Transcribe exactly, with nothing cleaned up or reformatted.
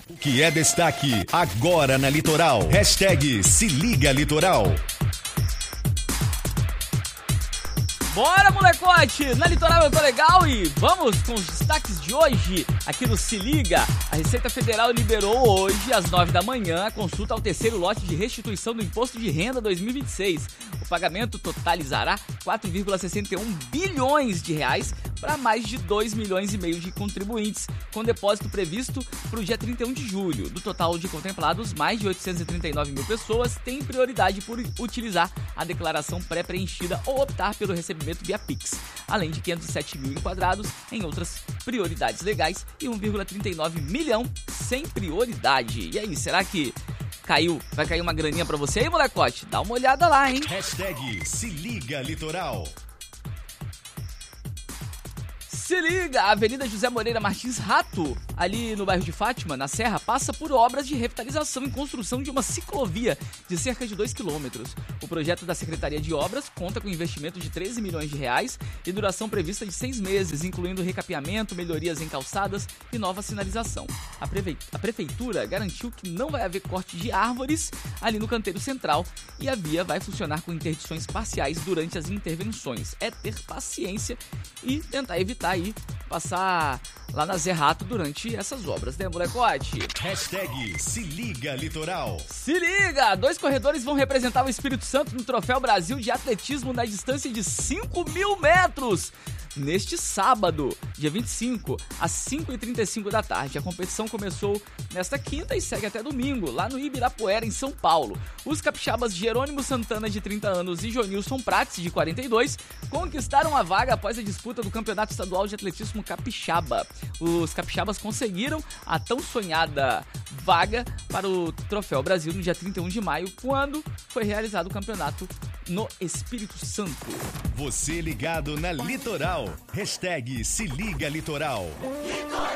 O que é destaque agora na Litoral? Hashtag Se Liga Litoral. Bora, molecote! Na Litoral eu tô legal e vamos com os destaques de hoje aqui no Se Liga. A Receita Federal liberou hoje, às nove da manhã, a consulta ao terceiro lote de restituição do Imposto de Renda dois mil e vinte e seis. O pagamento totalizará quatro vírgula sessenta e um bilhões de reais para mais de dois milhões e meio de contribuintes, com depósito previsto para o dia trinta e um de julho. Do total de contemplados, mais de oitocentos e trinta e nove mil pessoas têm prioridade por utilizar a declaração pré-preenchida ou optar pelo recebimento via Pix, além de quinhentos e sete mil enquadrados em outras prioridades legais e um vírgula trinta e nove milhão sem prioridade. E aí, será que caiu? Vai cair uma graninha pra você aí, molecote? Dá uma olhada lá, hein? Hashtag Se Liga Litoral. Se liga, a Avenida José Moreira Martins Rato, ali no bairro de Fátima, na Serra, passa por obras de revitalização e construção de uma ciclovia de cerca de dois quilômetros. O projeto da Secretaria de Obras conta com investimento de treze milhões de reais e duração prevista de seis meses, incluindo recapeamento, melhorias em calçadas e nova sinalização. A, prefe... a Prefeitura garantiu que não vai haver corte de árvores ali no canteiro central e a via vai funcionar com interdições parciais durante as intervenções. É ter paciência e tentar evitar aí passar lá na Zé Rato durante essas obras, né, molecote? Hashtag Se Liga Litoral. Se liga! Dois corredores vão representar o Espírito Santo no Troféu Brasil de Atletismo na distância de cinco mil metros. Neste sábado, dia vinte e cinco, às cinco e trinta e cinco da tarde. A competição começou nesta quinta e segue até domingo, lá no Ibirapuera, em São Paulo. Os capixabas Jerônimo Santana, de trinta anos, e Jonilson Prates, de quarenta e dois, conquistaram a vaga após a disputa do Campeonato Estadual de Atletismo Capixaba. Os capixabas conseguiram a tão sonhada vaga para o Troféu Brasil no dia trinta e um de maio, quando foi realizado o campeonato no Espírito Santo. Você ligado na Litoral. Hashtag Se Liga Litoral.